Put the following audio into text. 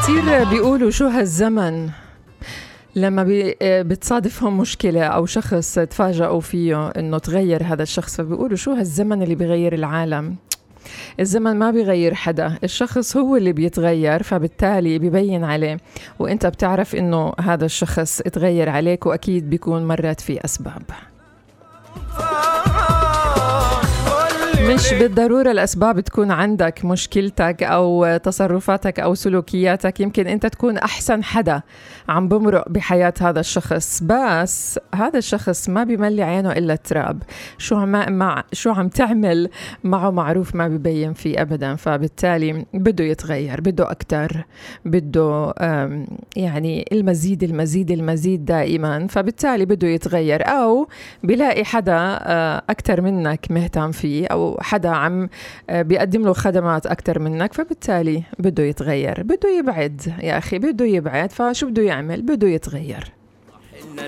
كتير بيقولوا شو هالزمن لما بتصادفهم مشكلة أو شخص تفاجئوا فيه إنه تغير هذا الشخص، فبيقولوا شو هالزمن اللي بيغير العالم. الزمن ما بيغير حدا، الشخص هو اللي بيتغير، فبالتالي بيبين عليه وإنت بتعرف إنه هذا الشخص اتغير عليك، وأكيد بيكون مرات في أسباب. مش بالضرورة الأسباب تكون عندك مشكلتك أو تصرفاتك أو سلوكياتك، يمكن أنت تكون أحسن حدا عم بمرق بحياة هذا الشخص، بس هذا الشخص ما بيملي عينه إلا التراب. شو عم تعمل معه معروف ما بيبين فيه أبدا، فبالتالي بده يتغير، بده أكتر، بده يعني المزيد المزيد المزيد دائما، فبالتالي بده يتغير، أو بيلاقي حدا أكتر منك مهتم فيه، أو حدا عم بيقدم له خدمات أكتر منك، فبالتالي بده يتغير، بده يبعد يا أخي، بده يبعد، فشو بده يعمل؟ بده يتغير.